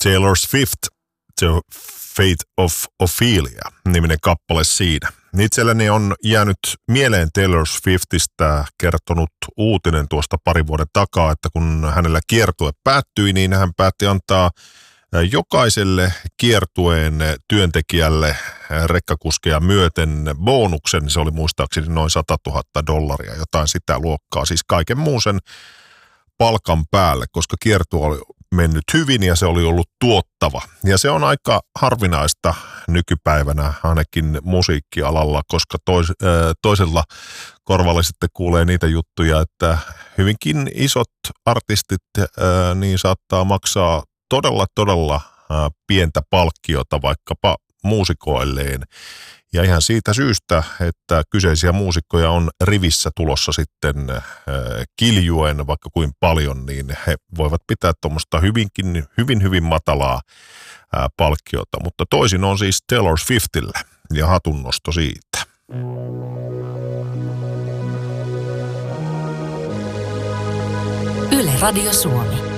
Taylor Swift, The Fate of Ophelia, niminen kappale siinä. Itselleni on jäänyt mieleen Taylor Swiftistä kertonut uutinen tuosta pari vuoden takaa, että kun hänellä kiertue päättyi, niin hän päätti antaa jokaiselle kiertueen työntekijälle rekkakuskeja myöten bonuksen. Se oli muistaakseni noin $100,000, jotain sitä luokkaa, siis kaiken muun sen palkan päälle, koska kiertue oli mennyt hyvin ja se oli ollut tuottava. Ja se on aika harvinaista nykypäivänä ainakin musiikkialalla, koska toisella korvalla sitten kuulee niitä juttuja, että hyvinkin isot artistit niin saattaa maksaa todella pientä palkkiota vaikkapa muusikoilleen. Ja ihan siitä syystä, että kyseisiä muusikkoja on rivissä tulossa sitten kiljuen vaikka kuin paljon, niin he voivat pitää tuommoista hyvin matalaa palkkiota. Mutta toisin on siis Taylor Swiftillä ja hatunnosto siitä. Yle Radio Suomi.